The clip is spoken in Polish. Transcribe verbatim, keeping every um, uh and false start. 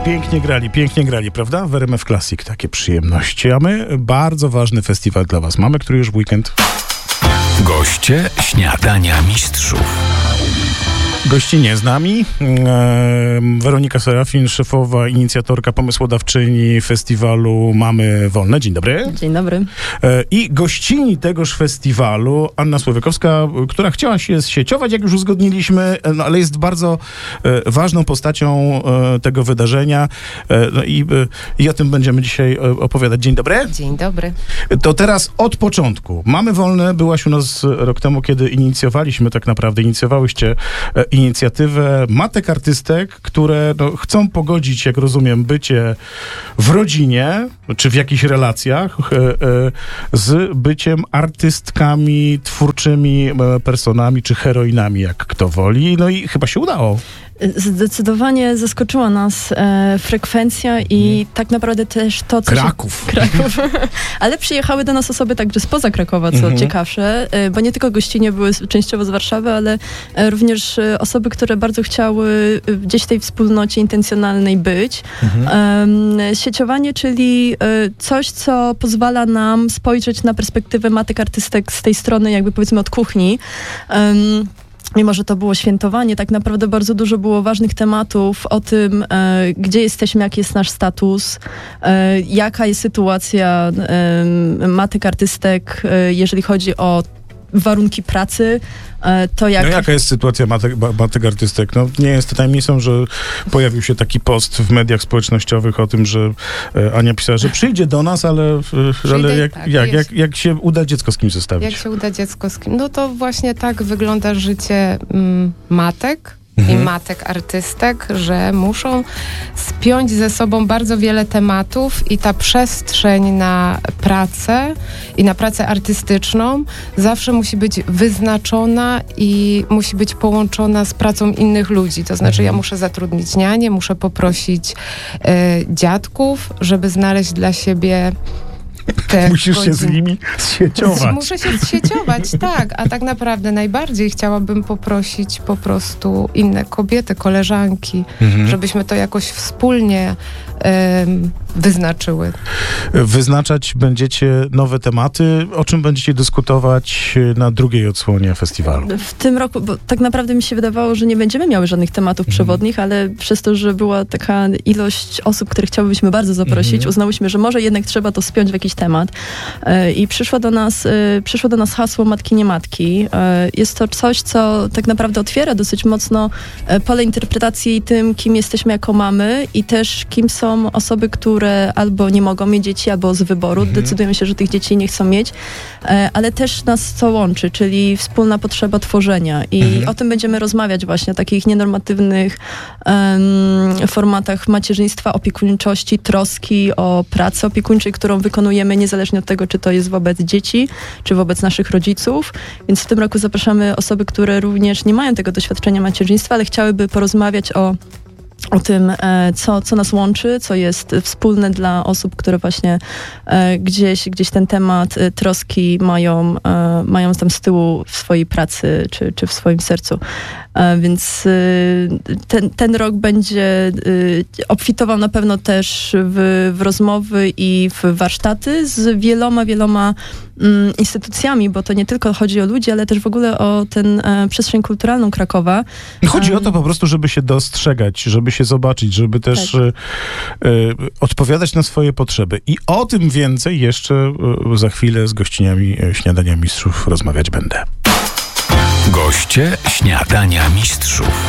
Pięknie grali, pięknie grali, prawda? W R M F Classic takie przyjemności. A my bardzo ważny festiwal dla was mamy, który już w weekend. Goście Śniadania Mistrzów. Gościnie z nami. Weronika Serafin, szefowa, inicjatorka, pomysłodawczyni festiwalu Mamy Wolne. Dzień dobry. Dzień dobry. I gościni tegoż festiwalu Anna Słowikowska, która chciała się sieciować, jak już uzgodniliśmy, no, ale jest bardzo ważną postacią tego wydarzenia. No i, i o tym będziemy dzisiaj opowiadać. Dzień dobry. Dzień dobry. To teraz od początku. Mamy Wolne byłaś u nas rok temu, kiedy inicjowaliśmy tak naprawdę, inicjowałyście inicjatywę matek artystek, które no, chcą pogodzić, jak rozumiem, bycie w rodzinie, czy w jakichś relacjach e, e, z byciem artystkami, twórczymi e, personami, czy heroinami, jak kto woli. No i chyba się udało. Zdecydowanie zaskoczyła nas e, frekwencja i hmm. tak naprawdę też to, co Kraków. Się, Kraków. Ale przyjechały do nas osoby także spoza Krakowa, co hmm. ciekawsze, e, bo nie tylko gościnie były częściowo z Warszawy, ale e, również e, osoby, które bardzo chciały gdzieś w tej wspólnocie intencjonalnej być. Hmm. E, sieciowanie, czyli e, coś, co pozwala nam spojrzeć na perspektywę matek artystek z tej strony, jakby powiedzmy od kuchni. E, Mimo że to było świętowanie, tak naprawdę bardzo dużo było ważnych tematów o tym, e, gdzie jesteśmy, jaki jest nasz status, e, jaka jest sytuacja e, matek artystek, e, jeżeli chodzi o warunki pracy, to jak... No jaka jest sytuacja matek, matek artystek? No nie jest tajemnicą, że pojawił się taki post w mediach społecznościowych o tym, że Ania pisała, że przyjdzie do nas, ale, Przyjdę, ale jak, tak, jak, jak, jak się uda dziecko z kimś zostawić? Jak się uda dziecko z kim? No to właśnie tak wygląda życie mm, matek. Mhm. I matek artystek, że muszą spiąć ze sobą bardzo wiele tematów i ta przestrzeń na pracę i na pracę artystyczną zawsze musi być wyznaczona i musi być połączona z pracą innych ludzi. To znaczy ja muszę zatrudnić nianię, muszę poprosić e, dziadków, żeby znaleźć dla siebie Te Musisz godzin. się z nimi zsieciować. Muszę się zsieciować, tak. A tak naprawdę najbardziej chciałabym poprosić po prostu inne kobiety, koleżanki, mhm. żebyśmy to jakoś wspólnie um, wyznaczyły. Wyznaczać będziecie nowe tematy. O czym będziecie dyskutować na drugiej odsłonie festiwalu? W tym roku, bo tak naprawdę mi się wydawało, że nie będziemy miały żadnych tematów mhm. przewodnich, ale przez to, że była taka ilość osób, które chciałybyśmy bardzo zaprosić, mhm. uznałyśmy, że może jednak trzeba to spiąć w jakiś temat. I przyszło do nas, przyszło do nas hasło Matki nie Matki. Jest to coś, co tak naprawdę otwiera dosyć mocno pole interpretacji tym, kim jesteśmy jako mamy i też kim są osoby, które albo nie mogą mieć dzieci, albo z wyboru mhm. decydują się, że tych dzieci nie chcą mieć, ale też nas co łączy, czyli wspólna potrzeba tworzenia. I mhm. o tym będziemy rozmawiać właśnie, o takich nienormatywnych um, formatach macierzyństwa, opiekuńczości, troski o pracy opiekuńczej, którą wykonujemy niezależnie od tego, czy to jest wobec dzieci, czy wobec naszych rodziców. Więc w tym roku zapraszamy osoby, które również nie mają tego doświadczenia macierzyństwa, ale chciałyby porozmawiać o o tym, co, co nas łączy, co jest wspólne dla osób, które właśnie gdzieś, gdzieś ten temat troski mają, mają tam z tyłu w swojej pracy, czy, czy w swoim sercu. Więc ten, ten rok będzie obfitował na pewno też w, w rozmowy i w warsztaty z wieloma, wieloma instytucjami, bo to nie tylko chodzi o ludzi, ale też w ogóle o tę przestrzeń kulturalną Krakowa. Chodzi um, o to po prostu, żeby się dostrzegać, żeby się zobaczyć, żeby też tak. y, y, odpowiadać na swoje potrzeby. I o tym więcej jeszcze y, za chwilę z gościniami Śniadania Mistrzów rozmawiać będę. Goście Śniadania Mistrzów.